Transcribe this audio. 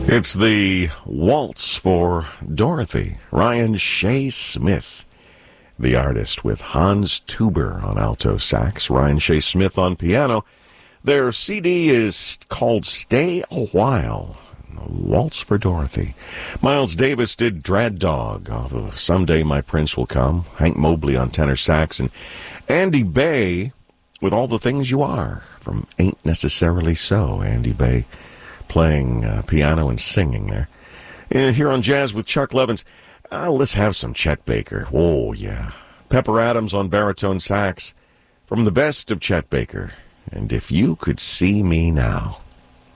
It's the Waltz for Dorothy, Ryan Shea Smith, the artist, with Hans Tuber on alto sax, Ryan Shea Smith on piano. Their CD is called Stay a While, Waltz for Dorothy. Miles Davis did Dread Dog off of Someday My Prince Will Come, Hank Mobley on tenor sax, and Andy Bay with All the Things You Are from Ain't Necessarily So. Andy Bay playing piano and singing there. And here on Jazz with Chuck Levins, let's have some Chet Baker. Oh, yeah. Pepper Adams on baritone sax from the best of Chet Baker. And If You Could See Me Now.